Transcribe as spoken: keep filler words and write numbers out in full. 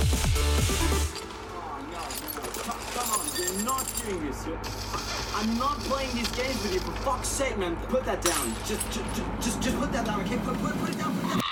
Come on, you're not doing this. You're... I'm not playing these games with you. For fuck's sake, man, put that down. Just, just, just, just put that down, okay? Put, put, put it down. Put it down.